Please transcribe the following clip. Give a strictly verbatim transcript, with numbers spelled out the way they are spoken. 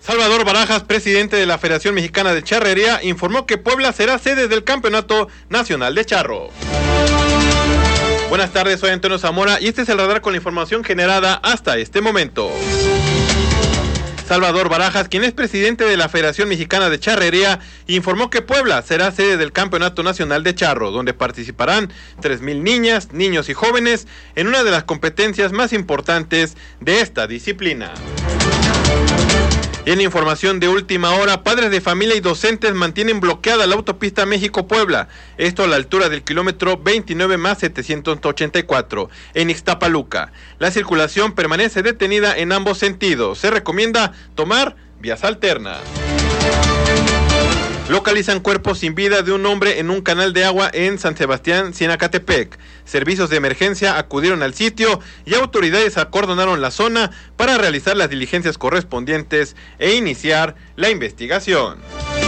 Salvador Barajas, presidente de la Federación Mexicana de Charrería, informó que Puebla será sede del Campeonato Nacional de Charro. Buenas tardes, soy Antonio Zamora y este es el radar con la información generada hasta este momento. Salvador Barajas, quien es presidente de la Federación Mexicana de Charrería, informó que Puebla será sede del Campeonato Nacional de Charro, donde participarán tres mil niñas, niños y jóvenes en una de las competencias más importantes de esta disciplina. Y en información de última hora, padres de familia y docentes mantienen bloqueada la autopista México-Puebla, esto a la altura del kilómetro veintinueve más setecientos ochenta y cuatro, en Ixtapaluca. La circulación permanece detenida en ambos sentidos. Se recomienda tomar vías alternas. Localizan cuerpo sin vida de un hombre en un canal de agua en San Sebastián, Sinacatepec. Servicios de emergencia acudieron al sitio y autoridades acordonaron la zona para realizar las diligencias correspondientes e iniciar la investigación.